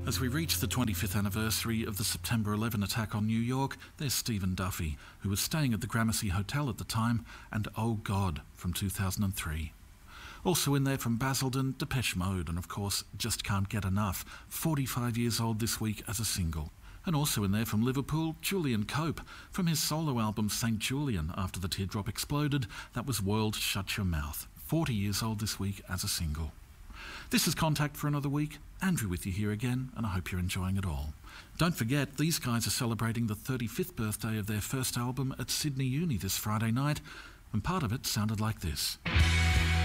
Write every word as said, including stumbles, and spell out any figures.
As we reach the twenty-fifth anniversary of the September eleventh attack on New York, there's Stephen Duffy, who was staying at the Gramercy Hotel at the time, and Oh God from two thousand three. Also in there from Basildon, Depeche Mode, and of course, Just Can't Get Enough, forty-five years old this week as a single. And also in there from Liverpool, Julian Cope, from his solo album Saint Julian, After the Teardrop Exploded, that was World Shut Your Mouth, forty years old this week as a single. This is Contact for another week. Andrew with you here again, and I hope you're enjoying it all. Don't forget, these guys are celebrating the thirty-fifth birthday of their first album at Sydney Uni this Friday night, and part of it sounded like this.